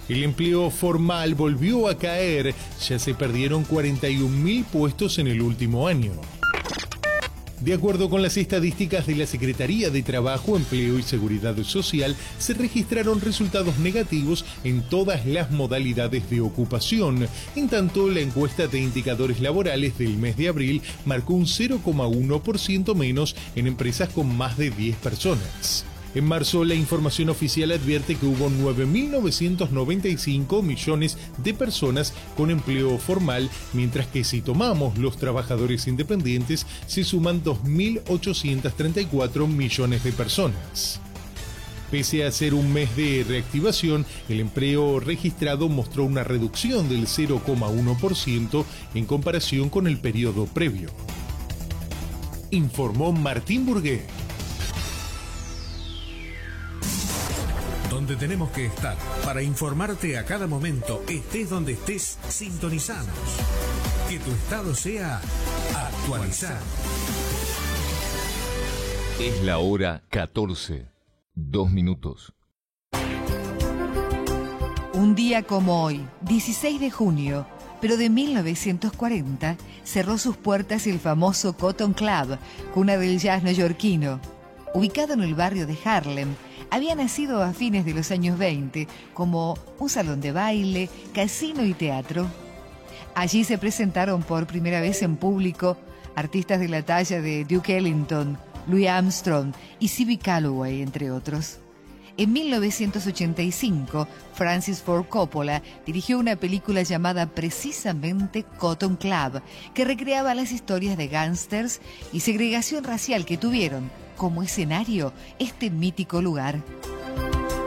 El empleo formal volvió a caer, ya se perdieron 41.000 puestos en el último año. De acuerdo con las estadísticas de la Secretaría de Trabajo, Empleo y Seguridad Social, se registraron resultados negativos en todas las modalidades de ocupación. En tanto, la encuesta de indicadores laborales del mes de abril marcó un 0,1% menos en empresas con más de 10 personas. En marzo, la información oficial advierte que hubo 9.995 millones de personas con empleo formal, mientras que si tomamos los trabajadores independientes, se suman 2.834 millones de personas. Pese a ser un mes de reactivación, el empleo registrado mostró una reducción del 0,1% en comparación con el periodo previo. Informó Martín Burgué. Donde tenemos que estar para informarte a cada momento, estés donde estés, sintonizanos. Que tu estado sea actualizado. Es la hora 14, 2 minutos. Un día como hoy, 16 de junio, pero de 1940, cerró sus puertas el famoso Cotton Club, cuna del jazz neoyorquino. Ubicado en el barrio de Harlem, había nacido a fines de los años 20 como un salón de baile, casino y teatro. Allí se presentaron por primera vez en público artistas de la talla de Duke Ellington, Louis Armstrong y C.B. Calloway, entre otros. En 1985, Francis Ford Coppola dirigió una película llamada precisamente Cotton Club, que recreaba las historias de gángsters y segregación racial que tuvieron como escenario este mítico lugar.